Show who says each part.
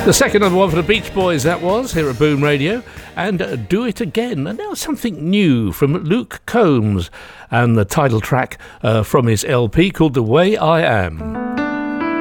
Speaker 1: The second number one for the Beach Boys, that was, here at Boom Radio, and Do It Again. And now something new from Luke Combs, and the title track from his LP called The Way I Am.